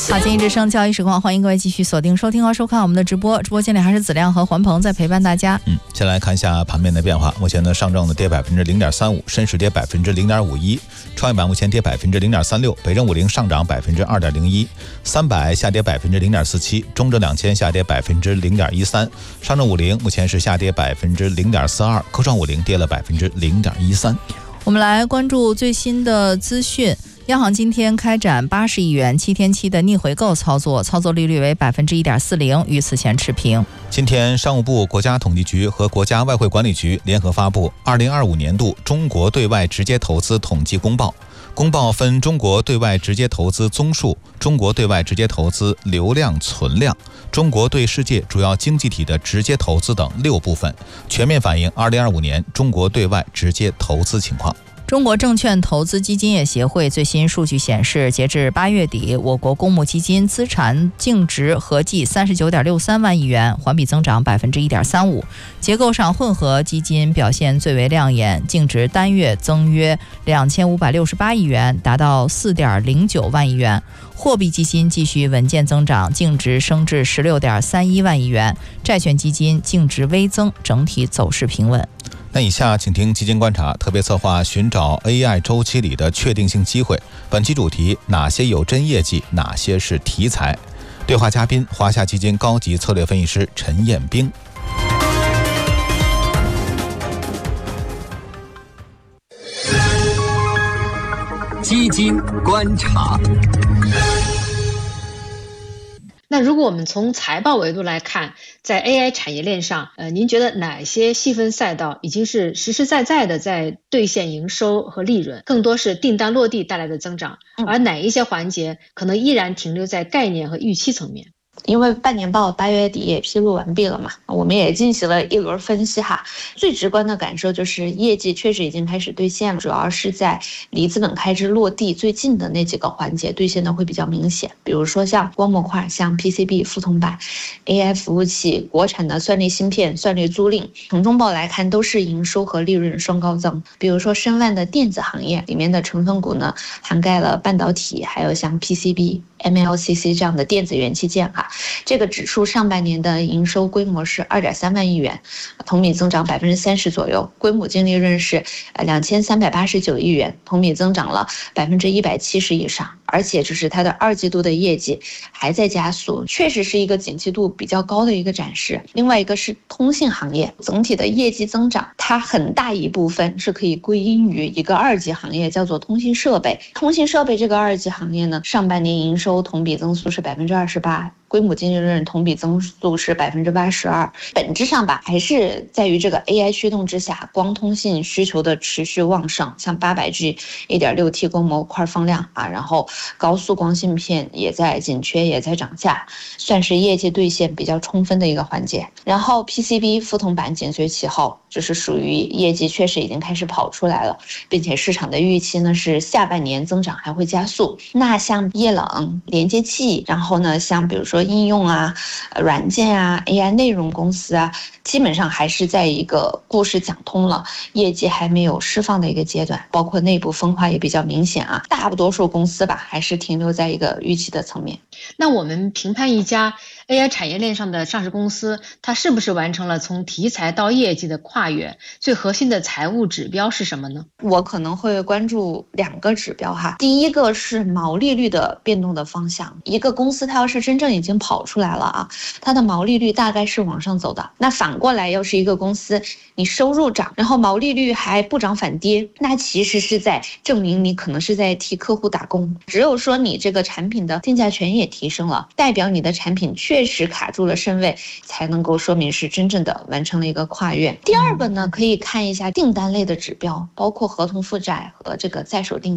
好，经济之声交易实况，欢迎各位继续锁定收听和收看我们的直播。直播间里还是子亮和环鹏在陪伴大家。 先来看一下盘面的变化。目前呢，上证呢跌0.35%，深市跌0.51%，创业板目前跌0.36%，北证50上涨2.01%，300下跌0.47%，中证2000下跌0.13%，上证50目前是下跌0.42%，科创50跌了0.13%。 我们来关注最新的资讯。央行今天开展80亿元7天期的逆回购操作，操作利率为1.40%，与此前持平。 今天，商务部、国家统计局和国家外汇管理局联合发布2025年度中国对外直接投资统计公报。公报分中国对外直接投资宗数、中国对外直接投资流量存量、中国对世界主要经济体的直接投资等6部分，全面反映2025年中国对外直接投资情况。 中国证券投资基金业协会最新数据显示，截至8月底，我国公募基金资产净值合计39.63万亿元，环比增长1.35%。结构上，混合基金表现最为亮眼，净值单月增约2568亿元，达到4.09万亿元。货币基金继续稳健增长，净值升至16.31万亿元。债券基金净值微增，整体走势平稳。 那以下请听基金观察特别策划寻找 AI 周期里的确定性机会。本期主题：哪些有真业绩，哪些是题材？对话嘉宾：华夏基金高级策略分析师陈彦兵。 基金观察。 那如果我们从财报维度来看，在 AI 产业链上，您觉得哪些细分赛道已经是实实在在的在兑现营收和利润，更多是订单落地带来的增长，而哪一些环节可能依然停留在概念和预期层面？ 因为半年报8月底也披露完毕了嘛，我们也进行了一轮分析哈。最直观的感受就是业绩确实已经开始兑现了，主要是在离资本开支落地最近的那几个环节兑现的会比较明显。比如说像光模块、像 PCB 覆铜板、AI 服务器、国产的算力芯片、算力租赁，从中报来看都是营收和利润双高增。比如说申万的电子行业里面的成分股呢，涵盖了半导体，还有像 PCB、MLCC 这样的电子元器件哈。这个指数上半年的营收规模是2.3万亿元，同比增长30%左右，规模净利润是2389亿元，同比增长了170%以上。而且就是它的2季度的业绩还在加速，确实是一个景气度比较高的一个展示。另外一个是通信行业，总体的业绩增长，它很大一部分是可以归因于一个2级行业，叫做通信设备。通信设备这个2级行业呢，上半年营收同比增速是28%，规模净利润同比增速是82%。本质上吧，还是在于这个 AI 驱动之下，光通信需求的持续旺盛，像 800G 1.6T 光模块放量啊，然后高速光芯片也在紧缺，也在涨价，算是业绩兑现比较充分的一个环节。然后 PCB 覆铜板紧随其后，就是属于业绩确实已经开始跑出来了，并且市场的预期呢是下半年增长还会加速。那像液冷、连接器，然后呢像比如说应用啊、软件啊、AI 内容公司啊，基本上还是在一个故事讲通了，业绩还没有释放的一个阶段，包括内部分化也比较明显啊。大多数公司吧还是停留在一个预期的层面。 那我们评判一家 AI 产业链上的上市公司，它是不是完成了从题材到业绩的跨越？最核心的财务指标是什么呢？ 我可能会关注2个指标哈。第一个是毛利率的变动的方向，一个公司它要是真正已经跑出来了啊，它的毛利率大概是往上走的。那反过来，要是一个公司你收入涨，然后毛利率还不涨反跌，那其实是在证明你可能是在替客户打工。只有说你这个产品的定价权也提升了，代表你的产品确实卡住了身位，才能够说明是真正的完成了一个跨越。第二个呢，可以看一下订单类的指标，包括合同负债和这个在手订